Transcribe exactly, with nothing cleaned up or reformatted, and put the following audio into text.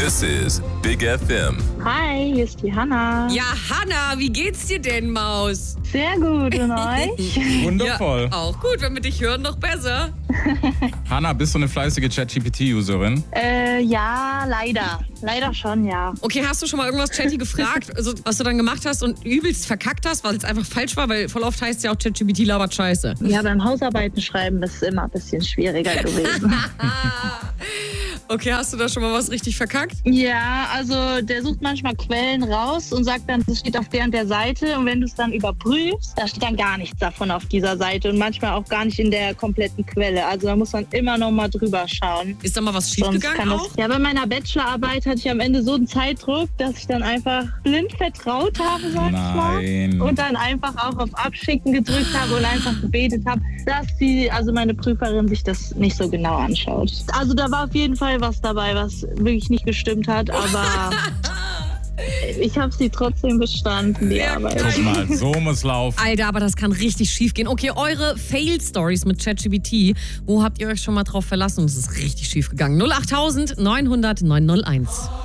This is Big F M. Hi, hier ist die Hanna. Ja, Hanna, wie geht's dir denn, Maus? Sehr gut, und euch? Wundervoll. Ja, auch gut, wenn wir dich hören, noch besser. Hanna, bist du eine fleißige ChatGPT-Userin? Äh, ja, leider. Leider schon, ja. Okay, hast du schon mal irgendwas Chatty gefragt, also, was du dann gemacht hast und übelst verkackt hast, weil es einfach falsch war? Weil voll oft heißt es ja auch, ChatGPT labert Scheiße. Ja, beim Hausarbeiten schreiben, das ist immer ein bisschen schwieriger gewesen. Okay, hast du da schon mal was richtig verkackt? Ja, also der sucht manchmal Quellen raus und sagt dann, das steht auf der und der Seite. Und wenn du es dann überprüfst, da steht dann gar nichts davon auf dieser Seite und manchmal auch gar nicht in der kompletten Quelle. Also da muss man immer noch mal drüber schauen. Ist da mal was Sonst schiefgegangen kann auch? das, ja, bei meiner Bachelorarbeit hatte ich am Ende so einen Zeitdruck, dass ich dann einfach blind vertraut habe, sag ich mal. Nein. Und dann einfach auch auf Abschicken gedrückt habe und einfach gebetet habe, dass die, also meine Prüferin sich das nicht so genau anschaut. Also da war auf jeden Fall was dabei, was wirklich nicht gestimmt hat, aber ich habe sie trotzdem bestanden, die Ja, Arbeit. Guck mal, so muss laufen. Alter, aber das kann richtig schief gehen. Okay, eure Fail-Stories mit ChatGPT, wo habt ihr euch schon mal drauf verlassen? Das ist richtig schief gegangen. null acht neunhundert neunhundert neunhunderteins.